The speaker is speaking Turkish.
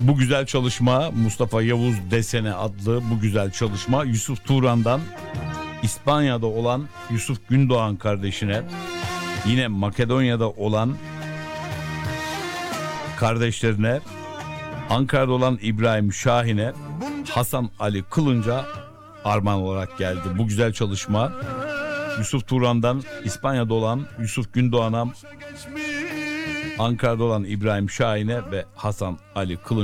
Bu güzel çalışma, Mustafa Yavuz Desene adlı bu güzel çalışma Yusuf Turan'dan İspanya'da olan Yusuf Gündoğan kardeşine, yine Makedonya'da olan kardeşlerine, Ankara'da olan İbrahim Şahin'e, Hasan Ali Kılınç'a armağan olarak geldi. Bu güzel çalışma Yusuf Turan'dan İspanya'da olan Yusuf Gündoğan'a, Ankara'da olan İbrahim Şahin'e ve Hasan Ali Kılınç'a